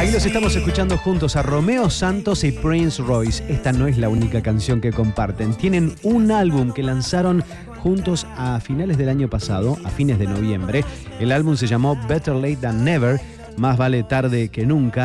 Ahí los estamos escuchando juntos a Romeo Santos y Prince Royce. Esta no es la única canción que comparten. Tienen un álbum que lanzaron juntos a finales del año pasado, a fines de noviembre. El álbum se llamó Better Late Than Never, más vale tarde que nunca.